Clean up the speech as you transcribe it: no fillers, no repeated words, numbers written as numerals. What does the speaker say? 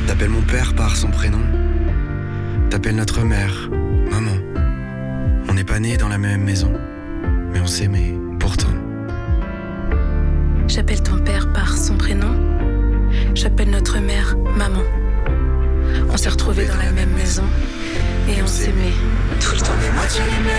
T'appelles mon père par son prénom. T'appelles notre mère, maman. On n'est pas nés dans la même maison, mais on s'aimait pourtant. J'appelle ton père par son prénom. J'appelle notre mère maman. On s'est retrouvés dans la même maison et on s'aimait tout le temps.